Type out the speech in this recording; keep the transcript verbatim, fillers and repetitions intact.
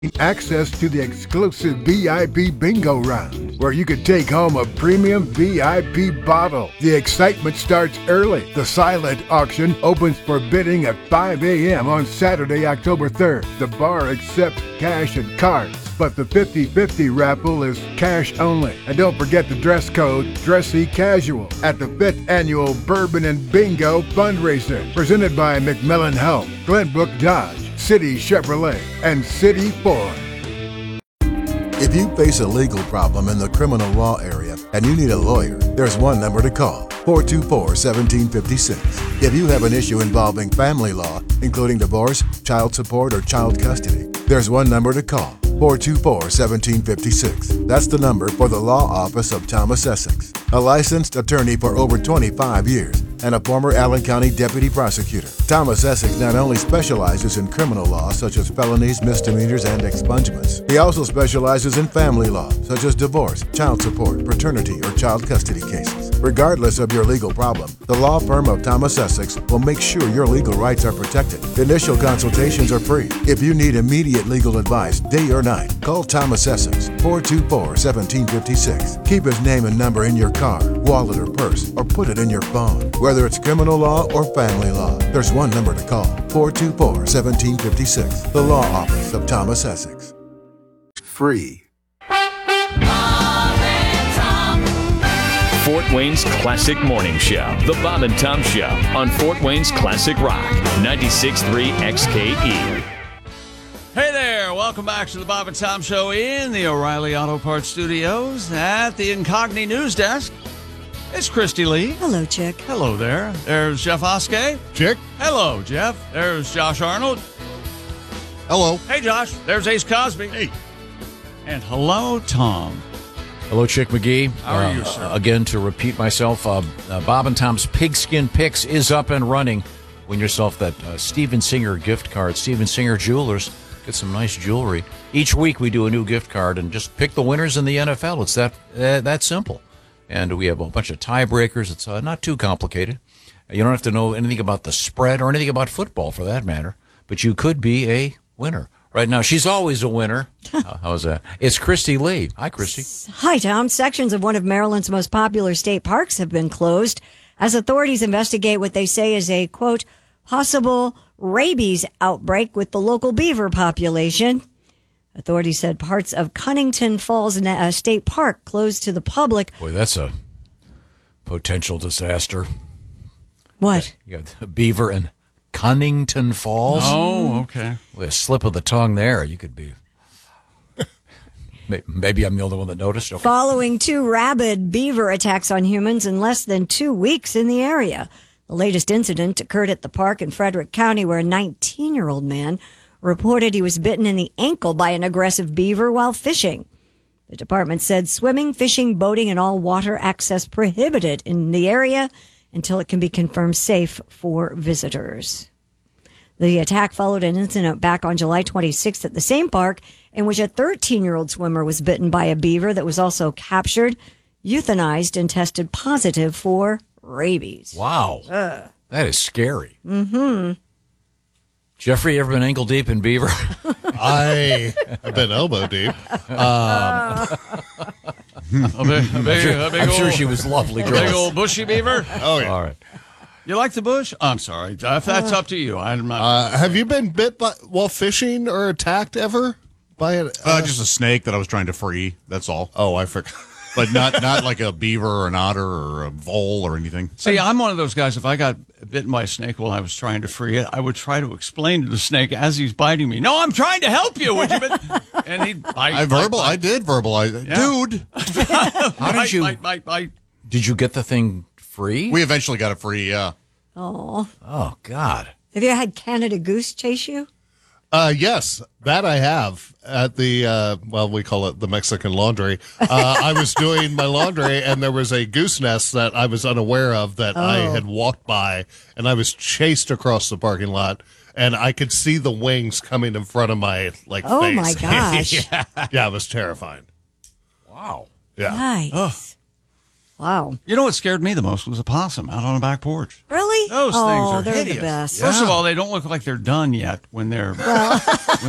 access to the exclusive V I P bingo round, where you could take home a premium V I P bottle. The excitement starts early. The silent auction opens for bidding at five a.m. on Saturday, October third. The bar accepts cash and cards, but the fifty-fifty raffle is cash only. And don't forget the dress code, dressy casual, at the fifth Annual Bourbon and Bingo Fundraiser, presented by McMillan Health, Glenbrook Dodge, City Chevrolet, and City Ford. If you face a legal problem in the criminal law area and you need a lawyer, there's one number to call, four two four, one seven five six. If you have an issue involving family law, including divorce, child support, or child custody, there's one number to call, four two four, one seven five six. That's the number for the law office of Thomas Essex, a licensed attorney for over twenty-five years and a former Allen County deputy prosecutor. Thomas Essex not only specializes in criminal law such as felonies, misdemeanors, and expungements, he also specializes in family law such as divorce, child support, paternity, or child custody cases. Regardless of your legal problem, the law firm of Thomas Essex will make sure your legal rights are protected. Initial consultations are free. If you need immediate legal advice, day or night, call Thomas Essex, four two four, one seven five six. Keep his name and number in your car, wallet, or purse, or put it in your phone. Whether it's criminal law or family law, there's one number to call, four two four, one seven five six. The Law Office of Thomas Essex. Free. Fort Wayne's Classic Morning Show, The Bob and Tom Show, on Fort Wayne's Classic Rock, ninety-six point three X K E. Hey there, welcome back to the Bob and Tom Show in the O'Reilly Auto Parts Studios at the Incogni News Desk. It's Christy Lee. Hello, Chick. Hello there. There's Jeff Oskey. Chick. Hello, Jeff. There's Josh Arnold. Hello. Hey, Josh. There's Ace Cosby. Hey. And hello, Tom. Hello, Chick McGee. How are uh, you, sir? Again, to repeat myself, uh, uh, Bob and Tom's Pigskin Picks is up and running. Win yourself that uh, Steven Singer gift card. Steven Singer Jewelers. Get some nice jewelry. Each week we do a new gift card and just pick the winners in the N F L. It's that uh, that simple. And we have a bunch of tiebreakers. It's uh, not too complicated. You don't have to know anything about the spread or anything about football for that matter. But you could be a winner. Right now, she's always a winner. uh, how's that? It's Christy Lee. Hi, Christy. Hi, Tom. Sections of one of Maryland's most popular state parks have been closed as authorities investigate what they say is a, quote, possible rabies outbreak with the local beaver population. Authorities said parts of Cunnington Falls uh, State Park closed to the public. Boy, that's a potential disaster. What? You got the beaver in Cunnington Falls. Oh, okay. With a slip of the tongue there, you could be. Maybe I'm the only one that noticed. Okay. Following two rabid beaver attacks on humans in less than two weeks in the area. The latest incident occurred at the park in Frederick County where a nineteen-year-old man reported he was bitten in the ankle by an aggressive beaver while fishing. The department said swimming, fishing, boating, and all water access prohibited in the area until it can be confirmed safe for visitors. The attack followed an incident back on July twenty-sixth at the same park in which a thirteen-year-old swimmer was bitten by a beaver that was also captured, euthanized, and tested positive for rabies. Wow. Uh. That is scary. Mm-hmm. Jeffrey, ever been ankle deep in beaver? I have been elbow deep. Um, A big, a big, a big I'm old, sure she was lovely. A Girl. big old bushy beaver. Oh, yeah. All right. You like the bush? I'm sorry. If that's up to you. I'm not. Uh, have you been bit by, while fishing or attacked ever by a... Uh, Uh, just a snake that I was trying to free. That's all. oh, I forgot. But not not like a beaver or an otter or a vole or anything. See, I'm one of those guys, if I got bitten by a snake while I was trying to free it, I would try to explain to the snake as he's biting me, no, I'm trying to help you. Would you? And he'd bite. I verbal. bite, I did verbalize. Yeah. Dude, How did you? Bite, bite, bite. Did you get the thing free? we eventually got it free. Yeah. Oh. Oh God. Have you had Canada Goose chase you? Uh, yes, that I have at the, uh, well, we call it the Mexican laundry. Uh, I was doing my laundry and there was a goose nest that I was unaware of that I had walked by, and I was chased across the parking lot and I could see the wings coming in front of my, like, Oh, face. my gosh. yeah. yeah, it was terrifying. Wow. Yeah. Nice. Ugh. Wow. You know what scared me the most was a possum out on a back porch. Really? Those oh, things are they're hideous. the best. First of all, they don't look like they're done yet when they're when